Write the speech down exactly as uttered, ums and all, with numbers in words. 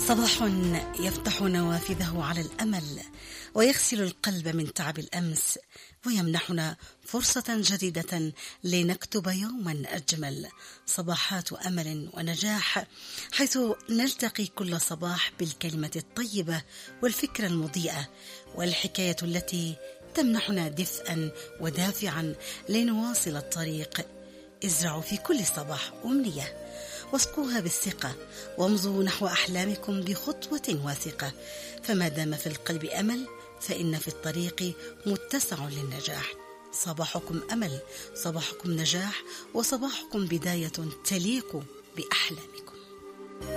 صباح يفتح نوافذه على الأمل ويغسل القلب من تعب الأمس ويمنحنا فرصة جديدة لنكتب يوما أجمل. صباحات أمل ونجاح، حيث نلتقي كل صباح بالكلمة الطيبة والفكرة المضيئة والحكاية التي تمنحنا دفئا ودافعا لنواصل الطريق. ازرعوا في كل صباح أمنية واسقوها بالثقة، وامضوا نحو أحلامكم بخطوة واثقة، فما دام في القلب أمل فإن في الطريق متسع للنجاح. صباحكم أمل، صباحكم نجاح، وصباحكم بداية تليق بأحلامكم.